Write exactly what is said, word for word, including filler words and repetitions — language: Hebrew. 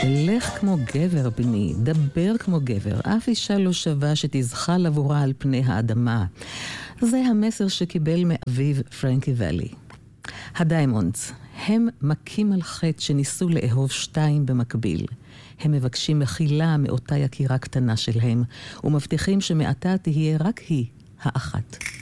לך כמו גבר בני, דבר כמו גבר, אף אישה לא שווה שתזחל עבורה על פני האדמה. זה המסר שקיבל מאביו פרנקי ואלי. הדיימונדס, הם מכים על חטא שניסו לאהוב שתיים במקביל. הם מבקשים מחילה מאותה יקירה קטנה שלהם, ומבטיחים שמעתה תהיה רק היא האחת.